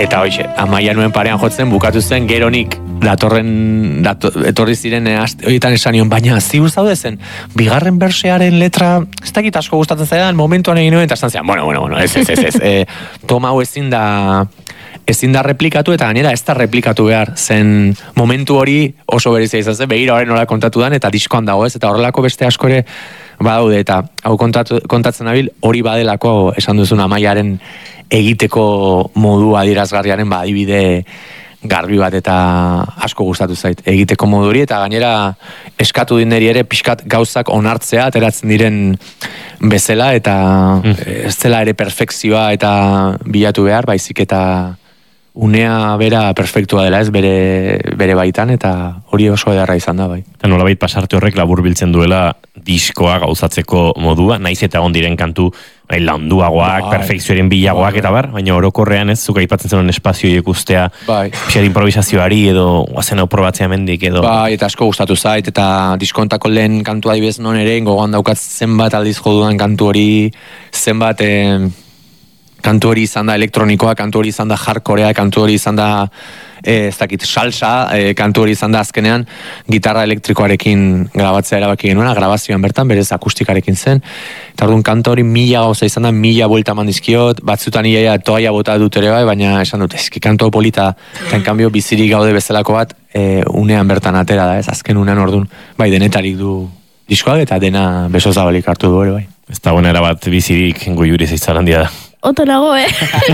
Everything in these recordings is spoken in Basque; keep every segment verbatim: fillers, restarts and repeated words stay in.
eta hoxe, Amaia nuen parean jotzen, bukatu zen geronik datorren, dato, etorri ziren horietan esan nion, baina ziur zaude zen, bigarren bersearen letra, ez dakit asko gustatzen zaidan, momentuan egin nuen, eta esan zian, bueno, bueno, bueno, ez, ez, ez, ez, e, toma hau ezin da, ezin da replikatu, eta gainera ez da replikatu behar, zen momentu hori oso berezia izan zen, begira horren nola kontatu dan, eta diskoan dago ez, eta horrelako beste asko ere badaude, eta hau kontatu, kontatzen nabil, hori badelako esan duzun Amaiaren egiteko modu adierazgarriaren ba, adibide garbi bat eta asko gustatu zait egiteko modu hori, eta gainera eskatu dineri ere pixkat gauzak onartzea ateratzen diren bezala, eta mm. ez zela ere perfekzioa eta bilatu behar, baizik eta unea bera perfektua dela ez bere, bere baitan, eta hori oso edarra izan da bai. Eta nolabait pasarte horrek labur biltzen duela diskoa gauzatzeko modua, naiz eta egon diren kantu bai, landuagoak, bai, perfekzioaren bilagoak bai, eta bar, baina orokorrean ez, zuk aipatzen zenuen espazio ikustea, bai, pixar improvisazioari edo guazen hau probatzea mendik edo. Bai, eta asko gustatu zait, eta diskontako lehen kantua adibidez non ere, gogoan daukat zenbat aldiz jodudan kantu hori, zenbat eh, kantu hori izan da elektronikoa, kantu hori izan da hardcorea, kantu hori izan da eh, ez dakit salsa, eh, kantu hori izan da azkenean gitarra elektrikoarekin grabatzea erabaki genuena, grabazioan bertan, berez akustikarekin zen, eta orduan kantu hori mila gauza izan da, mila buelta eman dizkiot, batzutan iaia toaia bota dut ere bai, baina esan dut, eski kantu polita, eta enkanbio bizirik gaude bezalako bat, eh, unean bertan atera da, ez, azken unean orduan, bai, denetarik du diskoak, eta dena beso zabalik hartu du ere bai. Ez da buena erabat bizirik goiuri zeitzalandia da. Oto nago, eh?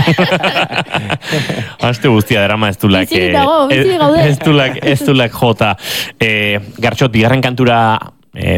Aste guztia derama ez dulak... Bizirik dago, bizirik gaude. Ez dulak, ez dulak jota. Eh, Gartxot, bigarren kantura